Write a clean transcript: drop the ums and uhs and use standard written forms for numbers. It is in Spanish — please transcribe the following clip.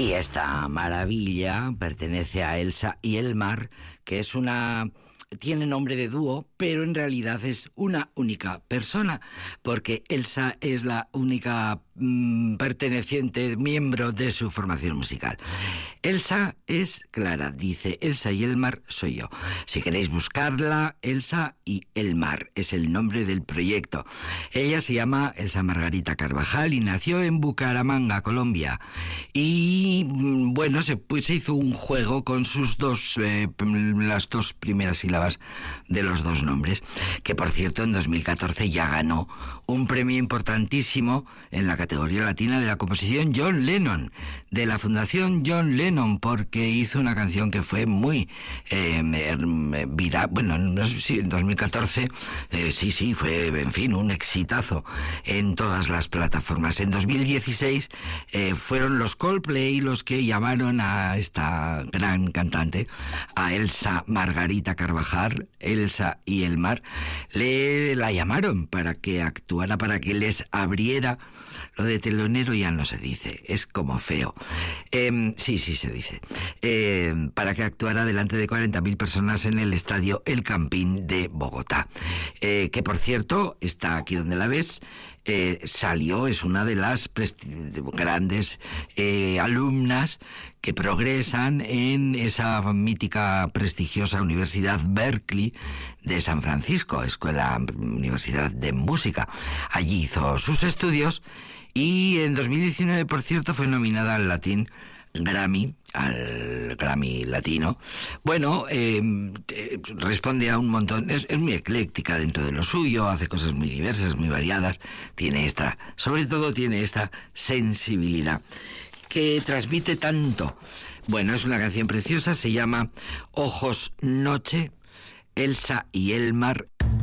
Y esta maravilla pertenece a Elsa y Elmar, que es tiene nombre de dúo, pero en realidad es una única persona, porque Elsa es la única perteneciente, miembro de su formación musical. Elsa es Clara, dice Elsa y Elmar soy yo. Si queréis buscarla, Elsa y Elmar es el nombre del proyecto. Ella se llama Elsa Margarita Carvajal y nació en Bucaramanga, Colombia. Y bueno, se hizo un juego con sus las dos primeras sílabas de los dos nombres, que por cierto en 2014 ya ganó un premio importantísimo en la categoría latina de la composición John Lennon, de la Fundación John Lennon, porque hizo una canción que fue muy viral. Bueno, no sé si en 2014 sí, fue, en fin, un exitazo en todas las plataformas. En 2016 fueron los Coldplay los que llamaron a esta gran cantante, a Elsa Margarita Carvajal, Elsa y Elmar, la llamaron para que actuara, para que les abriera. Lo de telonero ya no se dice, es como feo. Sí se dice. Para que actuara delante de 40.000 personas en el estadio El Campín de Bogotá. Que por cierto, está aquí donde la ves. Salió, es una de las grandes alumnas que progresan en esa mítica, prestigiosa Universidad Berkeley de San Francisco, Universidad de Música. Allí hizo sus estudios y en 2019, por cierto, fue nominada al Latin Grammy, al Grammy Latino. Bueno, responde a un montón, es muy ecléctica dentro de lo suyo, hace cosas muy diversas, muy variadas, sobre todo tiene esta sensibilidad que transmite tanto. Bueno, es una canción preciosa, se llama Ojos Noche, Elsa y Elmar.